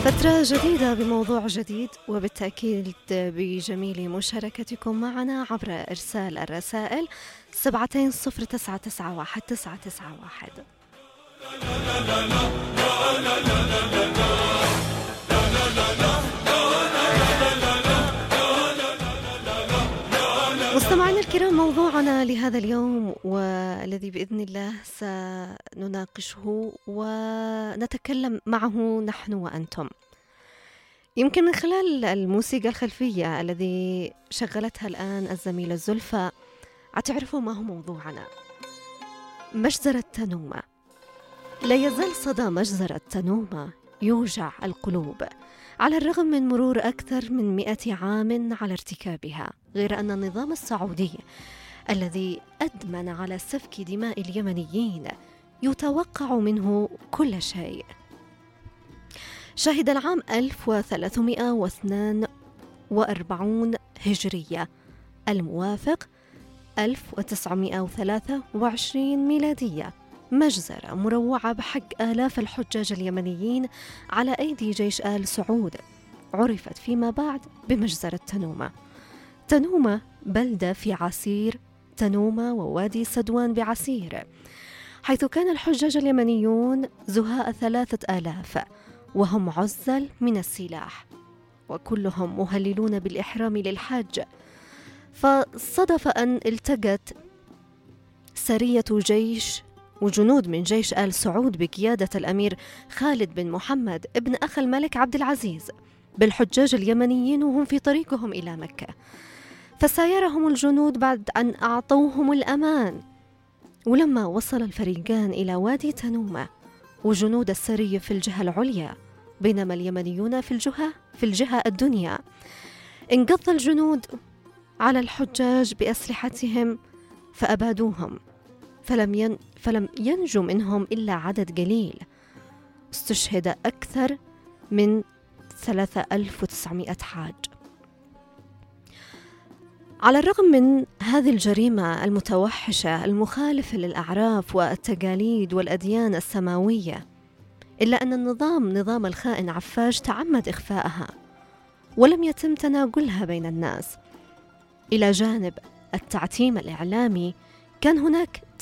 فترة جديدة بموضوع جديد، وبالتأكيد بجميل مشاركتكم معنا عبر إرسال الرسائل 700991 مستمعينا الكرام، موضوعنا لهذا اليوم والذي بإذن الله سنناقشه ونتكلم معه نحن وأنتم، يمكن من خلال الموسيقى الخلفية الذي شغلتها الآن الزميلة زلفى هتعرفوا ما هو موضوعنا. مجزرة تنومة. لا يزال صدى مجزرة تنومة يوجع القلوب على الرغم من مرور أكثر من 100 عام على ارتكابها، غير أن النظام السعودي الذي أدمن على سفك دماء اليمنيين يتوقع منه كل شيء. شهد العام 1342 هجرية الموافق 1923 ميلادية مجزرة مروعة بحق آلاف الحجاج اليمنيين على أيدي جيش آل سعود، عرفت فيما بعد بمجزرة تنومة. تنومة بلدة في عسير تنومة ووادي سدوان بعسير، حيث كان الحجاج اليمنيون زهاء 3000 وهم عزل من السلاح، وكلهم مهللون بالإحرام للحج. فصدف أن التقت سرية جيش وجنود من جيش آل سعود بقيادة الأمير خالد بن محمد ابن أخ الملك عبد العزيز بالحجاج اليمنيين وهم في طريقهم إلى مكة، فسايرهم الجنود بعد أن أعطوهم الأمان. ولما وصل الفريقان إلى وادي تنومة وجنود السرية في الجهة العليا بينما اليمنيون في الجهة الدنيا، انقض الجنود على الحجاج بأسلحتهم فأبادوهم، فلم ينجو منهم إلا عدد قليل. استشهد أكثر من 3900 حاج. على الرغم من هذه الجريمة المتوحشة المخالفة للأعراف والتقاليد والأديان السماوية، إلا أن نظام الخائن عفاش تعمد إخفاءها ولم يتم تناقلها بين الناس. إلى جانب التعتيم الإعلامي، كان هناك